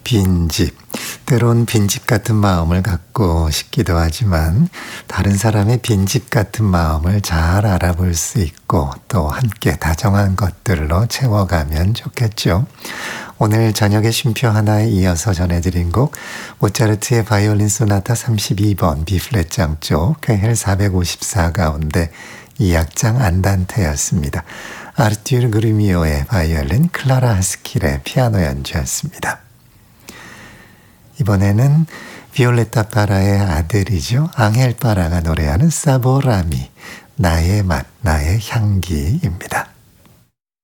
빈집. 때론 빈집 같은 마음을 갖고 싶기도 하지만 다른 사람의 빈집 같은 마음을 잘 알아볼 수 있고 또 함께 다정한 것들로 채워가면 좋겠죠. 오늘 저녁의 쉼표 하나에 이어서 전해드린 곡 모차르트의 바이올린 소나타 32번 B플랫 장조 쾌헬 454 가운데 2악장 안단테였습니다. 아르투르 그리미오의 바이올린, 클라라 하스킬의 피아노 연주였습니다. 이번에는 비올레타 파라의 아들이죠. 앙헬 파라가 노래하는 사보라미, 나의 맛, 나의 향기입니다.